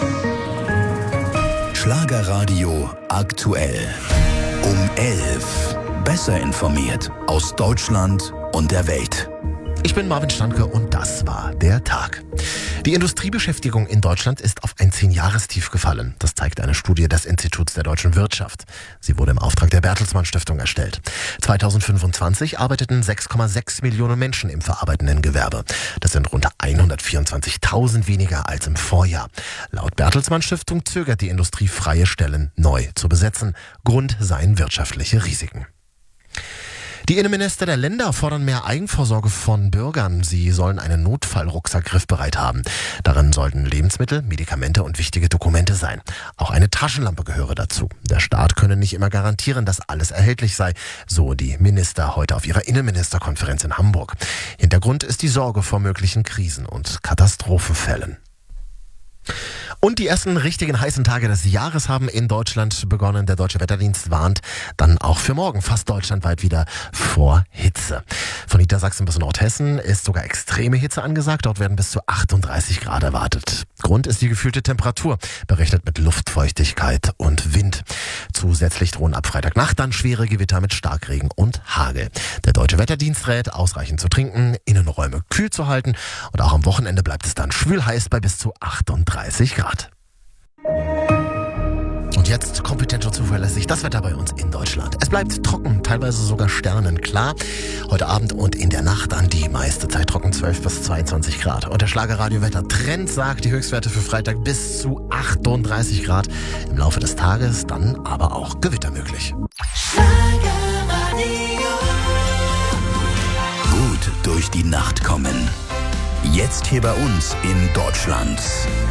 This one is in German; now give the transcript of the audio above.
Schlagerradio aktuell. Um 11. Besser informiert aus Deutschland und der Welt. Ich bin Marvin Standke und das war der Tag. Die Industriebeschäftigung in Deutschland ist auf ein 10-Jahrestief gefallen. Das zeigt eine Studie des Instituts der deutschen Wirtschaft. Sie wurde im Auftrag der Bertelsmann Stiftung erstellt. 2025 arbeiteten 6,6 Millionen Menschen im verarbeitenden Gewerbe. Das sind rund 124.000 weniger als im Vorjahr. Laut Bertelsmann Stiftung zögert die Industrie, freie Stellen neu zu besetzen. Grund seien wirtschaftliche Risiken. Die Innenminister der Länder fordern mehr Eigenvorsorge von Bürgern. Sie sollen einen Notfallrucksack griffbereit haben. Darin sollten Lebensmittel, Medikamente und wichtige Dokumente sein. Auch eine Taschenlampe gehöre dazu. Der Staat könne nicht immer garantieren, dass alles erhältlich sei, so die Minister heute auf ihrer Innenministerkonferenz in Hamburg. Hintergrund ist die Sorge vor möglichen Krisen und Katastrophenfällen. Und die ersten richtigen heißen Tage des Jahres haben in Deutschland begonnen. Der Deutsche Wetterdienst warnt dann auch für morgen fast deutschlandweit wieder vor Hitze. Von Niedersachsen bis Nordhessen ist sogar extreme Hitze angesagt. Dort werden bis zu 38 Grad erwartet. Grund ist die gefühlte Temperatur, berechnet mit Luftfeuchtigkeit und Wind. Zusätzlich drohen ab Freitagnacht dann schwere Gewitter mit Starkregen und Hagel. Der Deutsche Wetterdienst rät, ausreichend zu trinken, Innenräume kühl zu halten. Und auch am Wochenende bleibt es dann schwül-heiß bei bis zu 38 Grad. Und jetzt kompetent und zuverlässig das Wetter bei uns in Deutschland. Es bleibt trocken, teilweise sogar sternenklar. Heute Abend und in der Nacht dann die meiste Zeit trocken, 12 bis 22 Grad. Und der Schlagerradio-Wetter-Trend sagt die Höchstwerte für Freitag bis zu 38 Grad. Im Laufe des Tages dann aber auch Gewitter möglich. Gut durch die Nacht kommen. Jetzt hier bei uns in Deutschland.